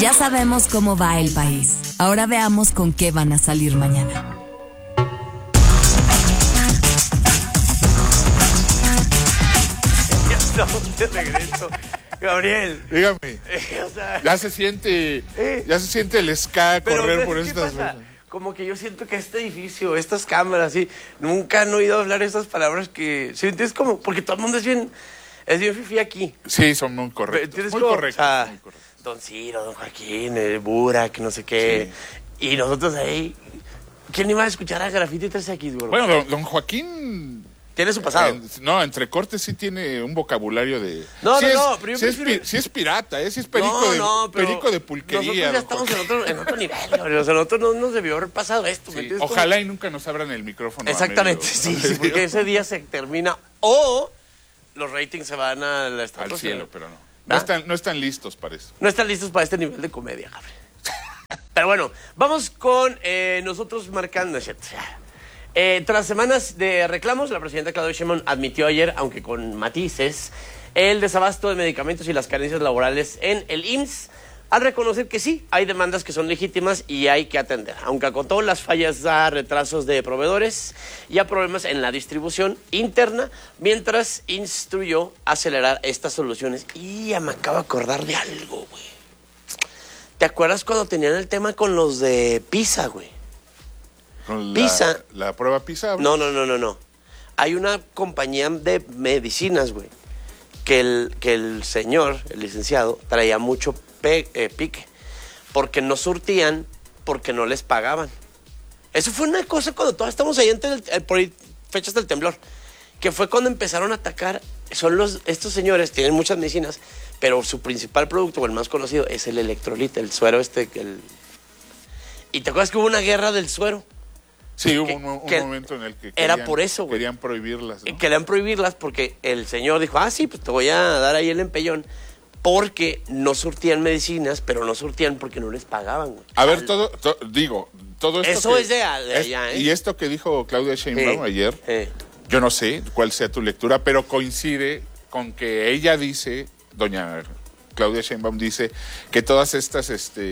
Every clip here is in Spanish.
Ya sabemos cómo va el país. Ahora veamos con qué van a salir mañana. Ya estamos de regreso. Gabriel. Dígame. O sea, Ya se siente el ska correr por estas pasa? venas. Como que yo siento que este edificio, estas cámaras, sí, nunca han oído hablar estas palabras que sientes como, porque todo el mundo es bien fifí aquí. Sí, son muy correctos. ¿Entiendes Muy cómo? correctos. O sea, Muy correctos. Don Ciro, Don Joaquín, el Burak, no sé qué. Sí. Y nosotros ahí, ¿quién iba a escuchar a Graffiti 3X, güey? Bueno, don Joaquín... Tiene su pasado. Entre cortes sí tiene un vocabulario de... No, sí pero yo prefiero... sí es pirata, sí es perico de pulquería. Nosotros ya estamos en otro nivel, Gabriel. O sea, nosotros no nos debió haber pasado esto. Sí, ojalá y nunca nos abran el micrófono. Exactamente, sí, porque ese día se termina o los ratings se van a la al cielo, pero no. No están listos para eso. No están listos para este nivel de comedia, Gabriel. Pero bueno, vamos con nosotros marcando... tras semanas de reclamos, la presidenta Claudia Sheinbaum admitió ayer, aunque con matices, el desabasto de medicamentos y las carencias laborales en el IMSS, al reconocer que sí, hay demandas que son legítimas y hay que atender, aunque acotó las fallas a retrasos de proveedores y a problemas en la distribución interna, mientras instruyó acelerar estas soluciones. Y ya me acabo de acordar de algo, güey. ¿Te acuerdas cuando tenían el tema con los de PISA, güey? Con PISA. La prueba PISA. No. Hay una compañía de medicinas, güey, que el señor, el licenciado, traía mucho pique, porque no surtían, porque no les pagaban. Eso fue una cosa cuando todos estamos ahí por fechas del temblor, que fue cuando empezaron a atacar. Estos señores tienen muchas medicinas, pero su principal producto, o el más conocido, es el electrolita, el suero ¿Y te acuerdas que hubo una guerra del suero? Sí, hubo un momento en el que era por eso, güey. Querían prohibirlas, ¿no? Querían prohibirlas porque el señor dijo, sí, pues te voy a dar ahí el empellón, porque no surtían medicinas, pero no surtían porque no les pagaban, güey. A ver, todo esto eso es de allá, ¿eh? Y esto que dijo Claudia Sheinbaum ayer, yo no sé cuál sea tu lectura, pero coincide con que ella dice, doña Claudia Sheinbaum dice, que todas estas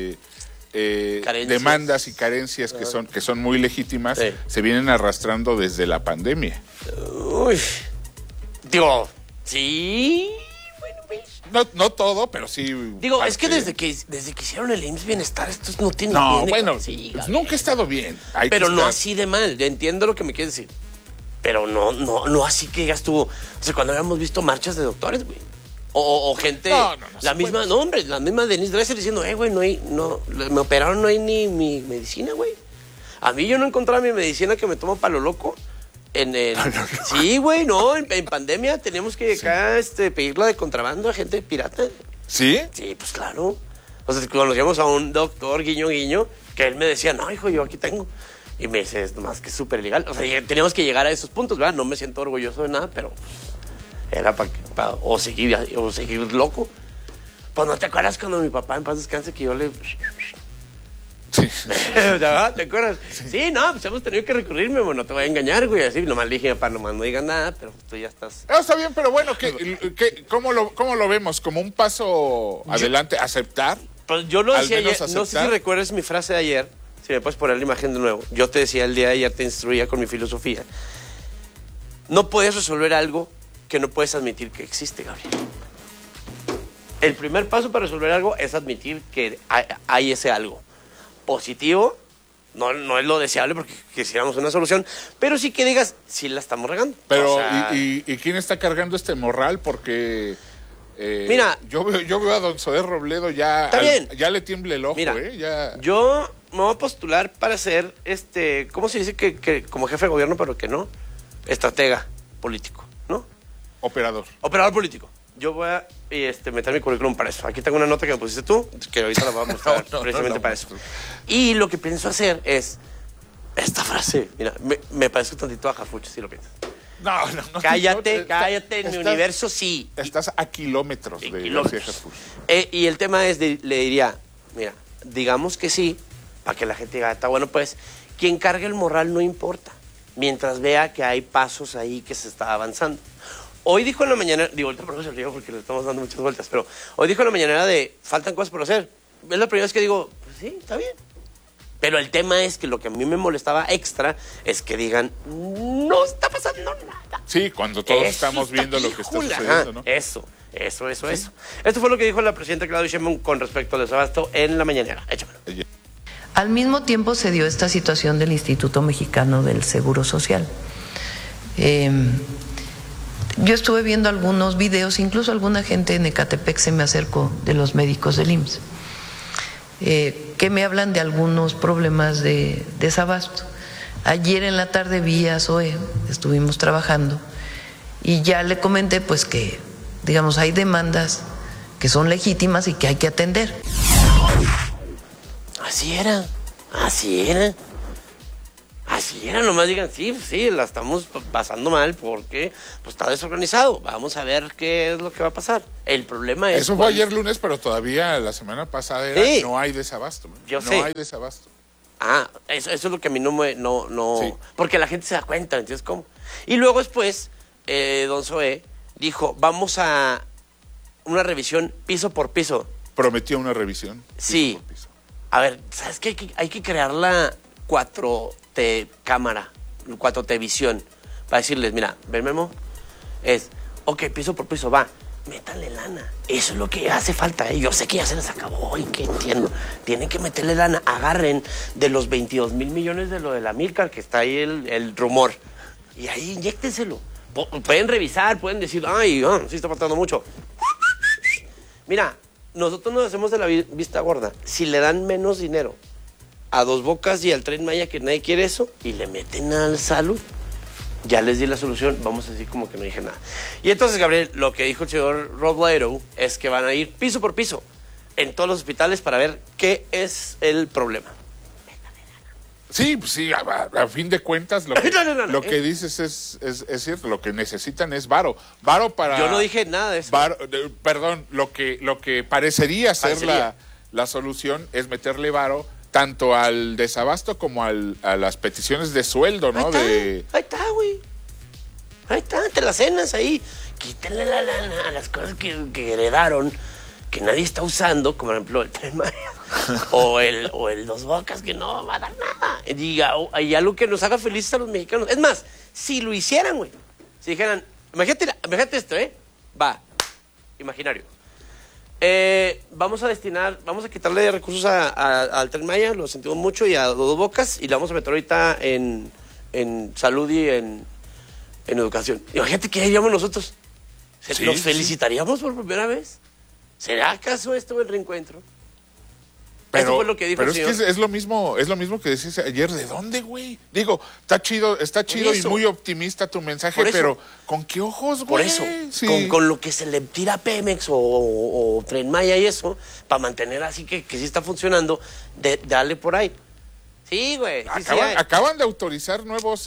demandas y carencias que son muy legítimas se vienen arrastrando desde la pandemia. Uy, digo, sí, bueno, pues. No todo, pero sí. Digo, es que desde que hicieron el IMSS Bienestar, estos no tienen No, bien. bueno, pues nunca ha estado bien. Pero no así de mal, yo entiendo lo que me quieres decir. Pero no así que digas tú. O sea, cuando habíamos visto marchas de doctores, güey. O gente, la misma Denise Dresser diciendo, güey, me operaron, no hay ni mi medicina, güey. A mí yo no encontraba mi medicina que me tomo para lo loco. Sí, güey, en pandemia teníamos que acá pedirla de contrabando a gente pirata. ¿Sí? Sí, pues claro. O sea, conocíamos a un doctor, guiño, que él me decía, no, hijo, yo aquí tengo. Y me dice, es más que súper ilegal. O sea, teníamos que llegar a esos puntos, ¿verdad? No me siento orgulloso de nada, pero... Era para o seguir loco. Pues no te acuerdas cuando mi papá en paz descanse que yo le... Sí. ¿Te acuerdas? Sí, no, pues hemos tenido que recurrirme, no te voy a engañar, güey. Así, nomás le dije, papá, nomás no digas nada, pero tú ya estás... Está bien, pero bueno, ¿cómo lo vemos? ¿Como un paso adelante? ¿Aceptar? Pues yo lo decía ayer, aceptar. no sé si recuerdas mi frase de ayer, si me puedes poner la imagen de nuevo. Yo te decía el día de ayer, te instruía con mi filosofía. No puedes resolver algo que no puedes admitir que existe, Gabriel. El primer paso para resolver algo es admitir que hay ese algo. Positivo, no es lo deseable porque quisiéramos una solución, pero sí que digas, sí la estamos regando. Pero, ¿y quién está cargando este morral? Porque mira, yo veo a don Zoé Robledo ya le tiembla el ojo, mira, ya. Yo me voy a postular para ser, ¿cómo se dice? Que como jefe de gobierno, pero que no, estratega político, ¿no? Operador político. Yo voy a meter mi currículum para eso. Aquí tengo una nota que me pusiste tú, que ahorita la voy a mostrar precisamente para eso. Y lo que pienso hacer es esta frase. Mira, me parece tantito a Jafucho, si lo piensas. No. Cállate, en mi universo sí. Estás a kilómetros de Jesús. Y el tema es, le diría, mira, digamos que sí, para que la gente diga, está bueno, pues, quien cargue el morral no importa, mientras vea que hay pasos ahí que se está avanzando. Hoy dijo en la mañana, ahorita por eso se río porque le estamos dando muchas vueltas, pero hoy dijo en la mañana faltan cosas por hacer. es la primera vez que digo, pues sí, está bien. Pero el tema es que lo que a mí me molestaba extra es que digan, no está pasando nada. Sí, cuando todos estamos viendo lo que está sucediendo, ¿no? Eso. Esto fue lo que dijo la presidenta Claudia Sheinbaum con respecto al desabasto en la mañanera. Échamelo. Al mismo tiempo se dio esta situación del Instituto Mexicano del Seguro Social. Yo estuve viendo algunos videos, incluso alguna gente en Ecatepec se me acercó de los médicos del IMSS, que me hablan de algunos problemas de desabasto. Ayer en la tarde vi a Zoe, estuvimos trabajando, y ya le comenté pues que, digamos, hay demandas que son legítimas y que hay que atender. Así era, nomás digan, sí, la estamos pasando mal porque pues está desorganizado. Vamos a ver qué es lo que va a pasar. El problema es... Eso fue ayer lunes, pero todavía la semana pasada era, sí. No hay desabasto. Yo sé. No hay desabasto. Eso es lo que a mí no... Sí. Porque la gente se da cuenta, ¿entiendes cómo? Y luego después, don Zoé dijo, vamos a una revisión piso por piso. Prometió una revisión. Sí. Piso por piso. A ver, ¿sabes qué? Hay que crear la 4T cámara, 4T visión, para decirles, mira, ven Memo, ok, piso por piso, va, métanle lana. Eso es lo que hace falta, ¿eh? Yo sé que ya se les acabó y que entiendo. Tienen que meterle lana, agarren de los 22 mil millones de lo de la Milcar, que está ahí el rumor, y ahí inyéctenselo. Pueden revisar, pueden decir, sí está faltando mucho. Mira, nosotros nos hacemos de la vista gorda. Si le dan menos dinero a Dos Bocas y al Tren Maya, que nadie quiere eso, y le meten al salud, ya les di la solución. Vamos a decir como que no dije nada. Y entonces, Gabriel, lo que dijo el señor Rob Laredo es que van a ir piso por piso en todos los hospitales para ver qué es el problema. Sí, pues sí, a fin de cuentas lo que dices es cierto. Lo que necesitan es varo. Varo para... Yo no dije nada de eso. Perdón, lo que parecería ser la solución es meterle varo tanto al desabasto como a las peticiones de sueldo, ¿no? Ahí está, güey. Ahí está, entre las cenas ahí. Quítenle la lana a las cosas que heredaron, que nadie está usando, como por ejemplo el Tren Maya o el Dos Bocas, que no va a dar nada. Diga, hay algo que nos haga felices a los mexicanos. Es más, si lo hicieran, güey, si dijeran, imagínate esto, va, imaginario. Vamos a quitarle recursos al Tren Maya, lo sentimos mucho, y a Dos Bocas, y le vamos a meter ahorita en salud y en educación. Imagínate que haríamos nosotros. ¿Nos felicitaríamos por primera vez? ¿Será acaso esto el reencuentro? Eso fue lo que dijo el señor. Es que es lo mismo que decías ayer. ¿De dónde, güey? Digo, está chido y muy optimista tu mensaje, pero ¿con qué ojos, güey? Por eso, sí. con lo que se le tira a Pemex o Tren Maya y eso, para mantener así que sí está funcionando, dale por ahí. Sí, güey. Acaban de autorizar nuevos,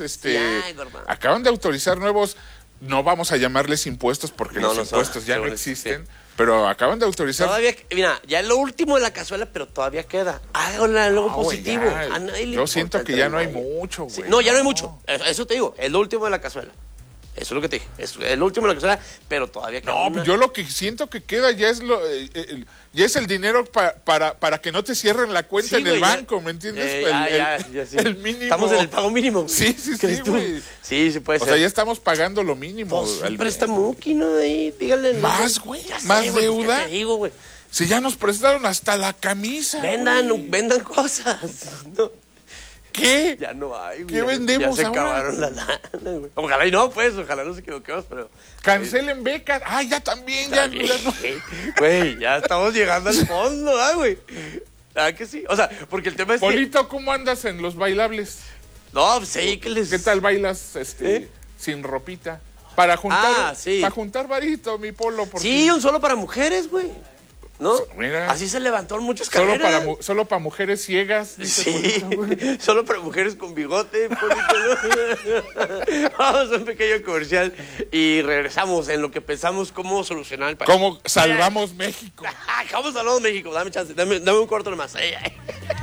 no vamos a llamarles impuestos porque los impuestos ya no existen. Sí. Pero acaban de autorizar. Todavía, mira, ya es lo último de la cazuela, pero todavía queda. Háganle algo positivo. Yo siento que ya no hay mucho, güey. Sí, ya no hay mucho. Eso te digo, es lo último de la cazuela. Eso es lo que te dije. Es lo último de la cazuela, pero todavía queda. No, yo lo que siento que queda ya es ya es el dinero para que no te cierren la cuenta en el banco, ¿me entiendes? Sí. El mínimo. Estamos en el pago mínimo. Sí, güey. Sí, puede ser. O sea, ya estamos pagando lo mínimo. Pues, préstamo, ¿no? Ahí, díganle. Más, güey. Más deuda. Ya te digo, güey. Si ya nos prestaron hasta la camisa. Vendan cosas. No. ¿Qué? Ya no hay, güey. ¿Qué vendemos ahora? Ya se ahora? acabaron la lana, güey. Ojalá y no, pues, ojalá nos equivoquemos, pero... Cancelen becas. Ya también. Ya no. Güey, ya estamos llegando al fondo, güey. ¿Ah, que sí? O sea, porque el tema es Polito, ¿cómo andas en los bailables? No, pues sí, que les... ¿Qué tal bailas sin ropita? Para juntar, sí. Para juntar varito, mi Polo. Sí, un solo para mujeres, güey. ¿No? Mira, así se levantó en muchas carreras. Solo para mujeres ciegas. Sí, Polito, solo para mujeres con bigote. Vamos a un pequeño comercial y regresamos en lo que pensamos cómo solucionar el país. ¿Cómo salvamos México? ¿Cómo salvamos México? Dame chance, dame un corto nomás.